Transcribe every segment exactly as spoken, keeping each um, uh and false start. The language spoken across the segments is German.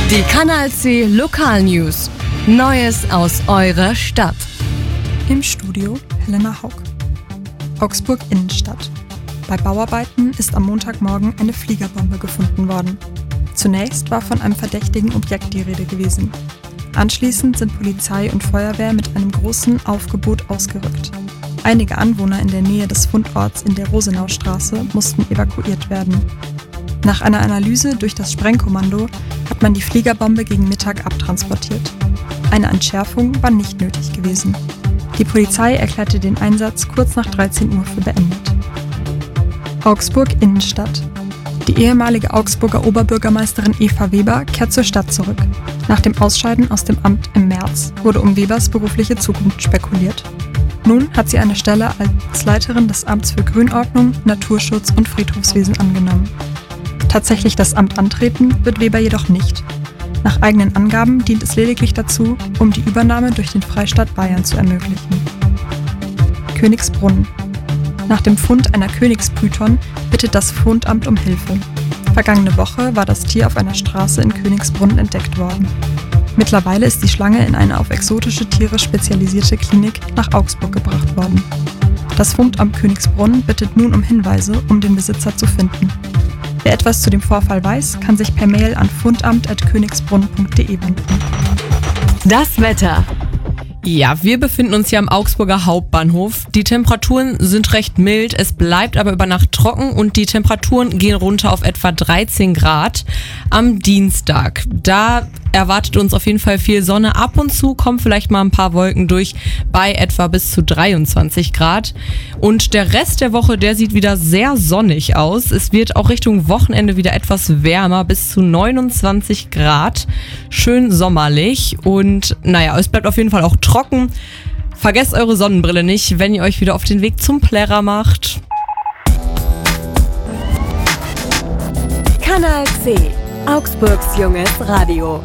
Die Kanal C Lokalnews. Neues aus eurer Stadt. Im Studio Helena Haug. Augsburg Innenstadt. Bei Bauarbeiten ist am Montagmorgen eine Fliegerbombe gefunden worden. Zunächst war von einem verdächtigen Objekt die Rede gewesen. Anschließend sind Polizei und Feuerwehr mit einem großen Aufgebot ausgerückt. Einige Anwohner in der Nähe des Fundorts in der Rosenaustraße mussten evakuiert werden. Nach einer Analyse durch das Sprengkommando hat man die Fliegerbombe gegen Mittag abtransportiert. Eine Entschärfung war nicht nötig gewesen. Die Polizei erklärte den Einsatz kurz nach dreizehn Uhr für beendet. Augsburg Innenstadt. Die ehemalige Augsburger Oberbürgermeisterin Eva Weber kehrt zur Stadt zurück. Nach dem Ausscheiden aus dem Amt im März wurde um Webers berufliche Zukunft spekuliert. Nun hat sie eine Stelle als Leiterin des Amts für Grünordnung, Naturschutz und Friedhofswesen angenommen. Tatsächlich das Amt antreten wird Weber jedoch nicht. Nach eigenen Angaben dient es lediglich dazu, um die Übernahme durch den Freistaat Bayern zu ermöglichen. Königsbrunn. Nach dem Fund einer Königspython bittet das Fundamt um Hilfe. Vergangene Woche war das Tier auf einer Straße in Königsbrunn entdeckt worden. Mittlerweile ist die Schlange in eine auf exotische Tiere spezialisierte Klinik nach Augsburg gebracht worden. Das Fundamt Königsbrunn bittet nun um Hinweise, um den Besitzer zu finden. Wer etwas zu dem Vorfall weiß, kann sich per Mail an fundamt at königsbrunn punkt de wenden. Das Wetter. Ja, wir befinden uns hier am Augsburger Hauptbahnhof. Die Temperaturen sind recht mild, es bleibt aber über Nacht trocken und die Temperaturen gehen runter auf etwa dreizehn Grad am Dienstag. Da erwartet uns auf jeden Fall viel Sonne. Ab und zu kommen vielleicht mal ein paar Wolken durch bei etwa bis zu dreiundzwanzig Grad. Und der Rest der Woche, der sieht wieder sehr sonnig aus. Es wird auch Richtung Wochenende wieder etwas wärmer, bis zu neunundzwanzig Grad. Schön sommerlich und naja, es bleibt auf jeden Fall auch trocken. Vergesst eure Sonnenbrille nicht, wenn ihr euch wieder auf den Weg zum Plärrer macht. Kanal C. Augsburgs junges Radio.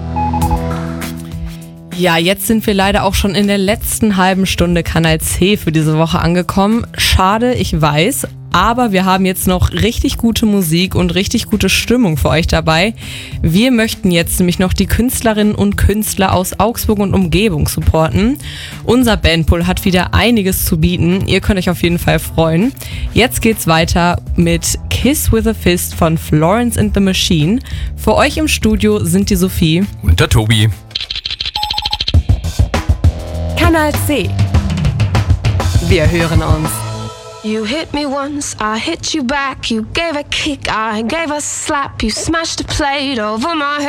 Ja, jetzt sind wir leider auch schon in der letzten halben Stunde Kanal C für diese Woche angekommen. Schade, ich weiß, aber wir haben jetzt noch richtig gute Musik und richtig gute Stimmung für euch dabei. Wir möchten jetzt nämlich noch die Künstlerinnen und Künstler aus Augsburg und Umgebung supporten. Unser Bandpool hat wieder einiges zu bieten. Ihr könnt euch auf jeden Fall freuen. Jetzt geht's weiter mit Kiss with a Fist von Florence and the Machine. Für euch im Studio sind die Sophie und der Tobi. Kanal C. Wir hören uns. You hit me once, I hit you back. You gave a kick, I gave a slap. You smashed a plate over my head.